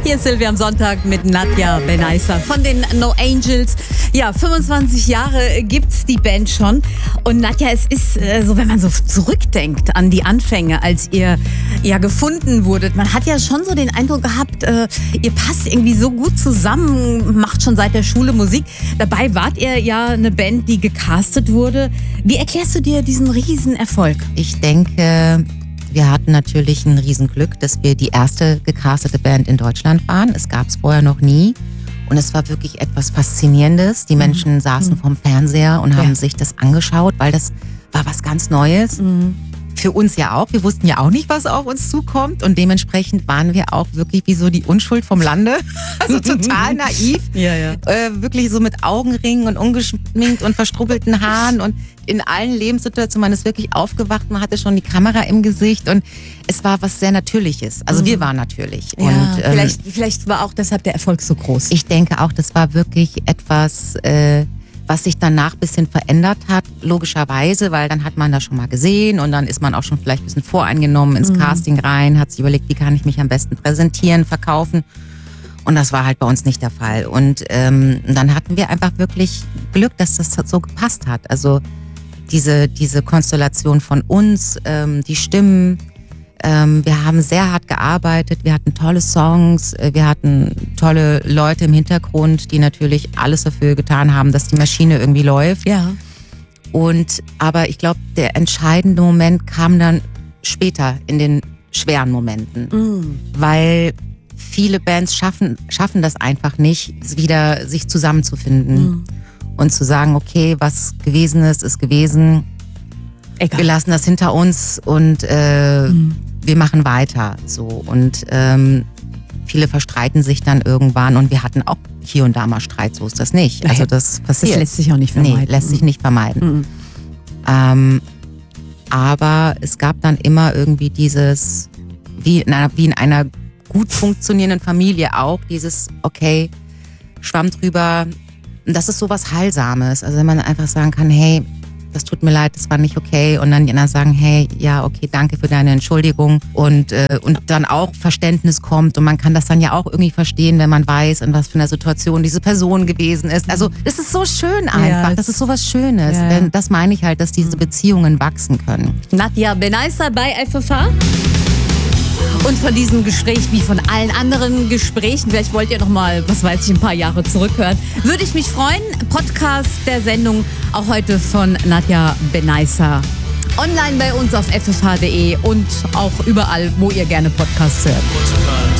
Hier ist Silvia am Sonntag mit Nadja Benaissa von den No Angels. Ja, 25 Jahre gibt's die Band schon. Und Nadja, es ist so, wenn man so zurückdenkt an die Anfänge, als ihr ja gefunden wurdet, man hat ja schon so den Eindruck gehabt, ihr passt irgendwie so gut zusammen, macht schon seit der Schule Musik. Dabei wart ihr ja eine Band, die gecastet wurde. Wie erklärst du dir diesen Riesenerfolg? Ich denke, wir hatten natürlich ein Riesenglück, dass wir die erste gecastete Band in Deutschland waren. Es gab es vorher noch nie. Und es war wirklich etwas Faszinierendes. Die Menschen saßen vorm Fernseher und haben sich das angeschaut, weil das war was ganz Neues. Für uns ja auch. Wir wussten ja auch nicht, was auf uns zukommt. Und dementsprechend waren wir auch wirklich wie so die Unschuld vom Lande. Also total naiv. Wirklich so mit Augenringen und ungeschminkt und verstrubbelten Haaren. Und in allen Lebenssituationen, man ist wirklich aufgewacht, man hatte schon die Kamera im Gesicht. Und es war was sehr Natürliches. Also wir waren natürlich. Ja, und vielleicht war auch deshalb der Erfolg so groß. Ich denke auch, das war wirklich etwas, was sich danach ein bisschen verändert hat, logischerweise, weil dann hat man das schon mal gesehen und dann ist man auch schon vielleicht ein bisschen voreingenommen ins Casting rein, hat sich überlegt, wie kann ich mich am besten präsentieren, verkaufen. Und das war halt bei uns nicht der Fall. Und dann hatten wir einfach wirklich Glück, dass das so gepasst hat. Also diese Konstellation von uns, die Stimmen, wir haben sehr hart gearbeitet, wir hatten tolle Songs, wir hatten tolle Leute im Hintergrund, die natürlich alles dafür getan haben, dass die Maschine irgendwie läuft. Ja. Aber ich glaube, der entscheidende Moment kam dann später in den schweren Momenten, weil viele Bands schaffen das einfach nicht, wieder sich zusammenzufinden und zu sagen, okay, was gewesen ist, ist gewesen. Egal. Wir lassen das hinter uns und wir machen weiter. So. Und viele verstreiten sich dann irgendwann und wir hatten auch hier und da mal Streit, so ist das nicht. Also das passiert. Das lässt sich auch nicht vermeiden. Nee, lässt sich nicht vermeiden. Aber es gab dann immer irgendwie dieses, wie in einer gut funktionierenden Familie auch, dieses, okay, Schwamm drüber. Und das ist sowas Heilsames. Also wenn man einfach sagen kann, hey, das tut mir leid, das war nicht okay. Und dann die anderen sagen, hey, ja, okay, danke für deine Entschuldigung. Und dann auch Verständnis kommt. Und man kann das dann ja auch irgendwie verstehen, wenn man weiß, in was für einer Situation diese Person gewesen ist. Also das ist so schön einfach. Das ist so was Schönes. Ja. Denn das meine ich halt, dass diese Beziehungen wachsen können. Nadja Benaissa bei FFH. Und von diesem Gespräch, wie von allen anderen Gesprächen, vielleicht wollt ihr noch mal, was weiß ich, ein paar Jahre zurückhören, würde ich mich freuen. Podcast der Sendung auch heute von Nadja Benaissa. Online bei uns auf ffh.de und auch überall, wo ihr gerne Podcasts hört.